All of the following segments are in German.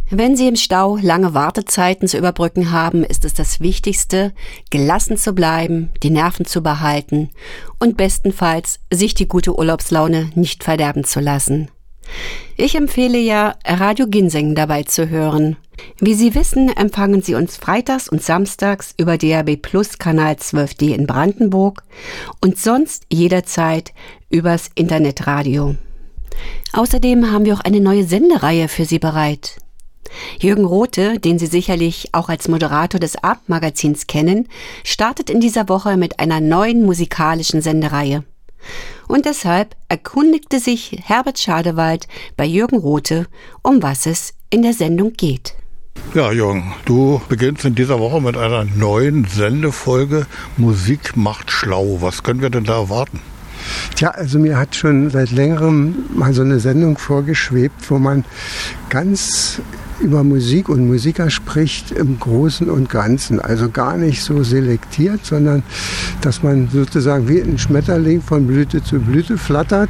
Wenn Sie im Stau lange Wartezeiten zu überbrücken haben, ist es das Wichtigste, gelassen zu bleiben, die Nerven zu behalten und bestenfalls sich die gute Urlaubslaune nicht verderben zu lassen. Ich empfehle ja, Radio Ginseng dabei zu hören. Wie Sie wissen, empfangen Sie uns freitags und samstags über DAB+ Kanal 12D in Brandenburg und sonst jederzeit übers Internetradio. Außerdem haben wir auch eine neue Sendereihe für Sie bereit. Jürgen Rothe, den Sie sicherlich auch als Moderator des Abendmagazins kennen, startet in dieser Woche mit einer neuen musikalischen Sendereihe. Und deshalb erkundigte sich Herbert Schadewald bei Jürgen Rothe, um was es in der Sendung geht. Ja, Jürgen, du beginnst in dieser Woche mit einer neuen Sendefolge Musik macht schlau. Was können wir denn da erwarten? Tja, also mir hat schon seit längerem mal so eine Sendung vorgeschwebt, wo man ganz über Musik und Musiker spricht im Großen und Ganzen. Also gar nicht so selektiert, sondern dass man sozusagen wie ein Schmetterling von Blüte zu Blüte flattert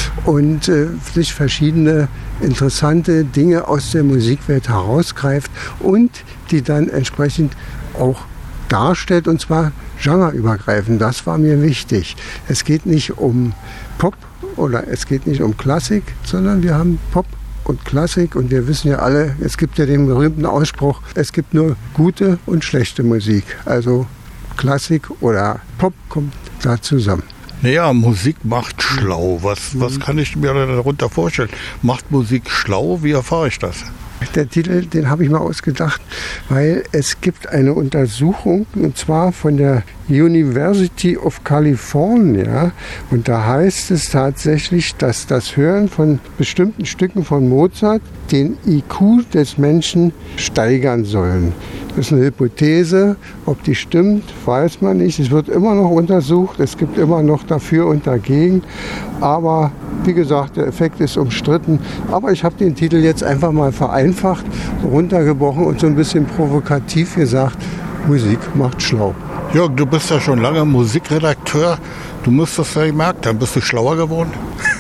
und sich verschiedene interessante Dinge aus der Musikwelt herausgreift und die dann entsprechend auch darstellt, und zwar genreübergreifend. Das war mir wichtig. Es geht nicht um Pop oder es geht nicht um Klassik, sondern wir haben Pop und Klassik und wir wissen ja alle, es gibt ja den berühmten Ausspruch, es gibt nur gute und schlechte Musik. Also Klassik oder Pop kommt da zusammen. Naja, Musik macht schlau. Was kann ich mir darunter vorstellen? Macht Musik schlau? Wie erfahre ich das? Der Titel, den habe ich mal ausgedacht, weil es gibt eine Untersuchung, und zwar von der University of California. Und da heißt es tatsächlich, dass das Hören von bestimmten Stücken von Mozart den IQ des Menschen steigern sollen. Das ist eine Hypothese. Ob die stimmt, weiß man nicht. Es wird immer noch untersucht. Es gibt immer noch dafür und dagegen. Aber wie gesagt, der Effekt ist umstritten. Aber ich habe den Titel jetzt einfach mal vereinfacht, runtergebrochen und so ein bisschen provokativ gesagt, Musik macht schlau. Jürgen, du bist ja schon lange Musikredakteur. Du musst das ja gemerkt haben. Bist du schlauer geworden?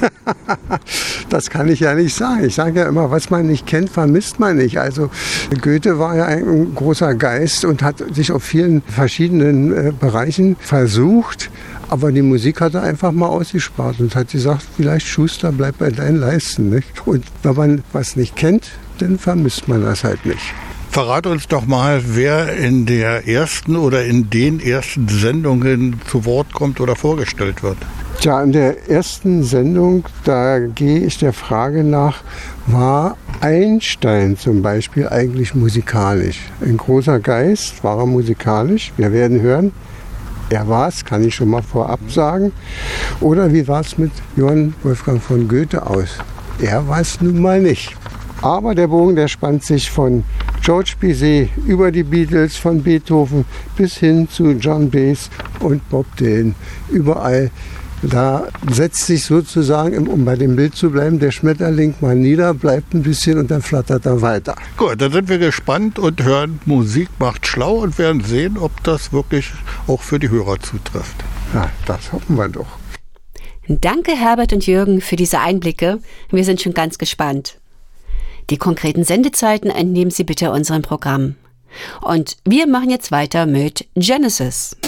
Das kann ich ja nicht sagen. Ich sage ja immer, was man nicht kennt, vermisst man nicht. Also Goethe war ja ein großer Geist und hat sich auf vielen verschiedenen Bereichen versucht. Aber die Musik hat er einfach mal ausgespart und hat gesagt, vielleicht Schuster, bleib bei deinen Leisten. Nicht? Und wenn man was nicht kennt, dann vermisst man das halt nicht. Verrat uns doch mal, wer in der ersten oder in den ersten Sendungen zu Wort kommt oder vorgestellt wird. Tja, in der ersten Sendung, da gehe ich der Frage nach, war Einstein zum Beispiel eigentlich musikalisch? Ein großer Geist, war er musikalisch? Wir werden hören, er war es, kann ich schon mal vorab sagen. Oder wie war es mit Johann Wolfgang von Goethe aus? Er war es nun mal nicht. Aber der Bogen, der spannt sich von George Bizet über die Beatles, von Beethoven bis hin zu John Baez und Bob Dylan. Überall, da setzt sich sozusagen, um bei dem Bild zu bleiben, der Schmetterling mal nieder, bleibt ein bisschen und dann flattert er weiter. Gut, dann sind wir gespannt und hören, Musik macht schlau und werden sehen, ob das wirklich auch für die Hörer zutrifft. Ja, das hoffen wir doch. Danke Herbert und Jürgen für diese Einblicke. Wir sind schon ganz gespannt. Die konkreten Sendezeiten entnehmen Sie bitte unserem Programm. Und wir machen jetzt weiter mit Genesis.